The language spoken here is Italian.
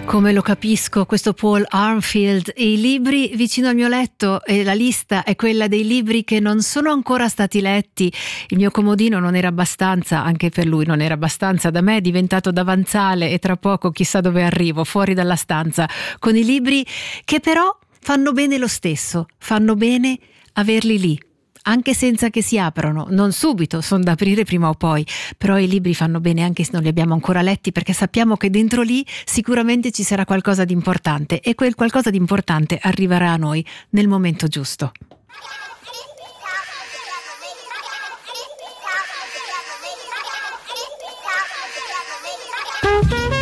Come lo capisco, questo Paul Armfield. E i libri vicino al mio letto, e la lista è quella dei libri che non sono ancora stati letti. Il mio comodino non era abbastanza, anche per lui non era abbastanza, da me è diventato davanzale e tra poco chissà dove arrivo, fuori dalla stanza, con i libri che però fanno bene lo stesso, fanno bene averli lì. Anche senza che si aprano, non subito, sono da aprire prima o poi, però i libri fanno bene anche se non li abbiamo ancora letti, perché sappiamo che dentro lì sicuramente ci sarà qualcosa di importante e quel qualcosa di importante arriverà a noi nel momento giusto.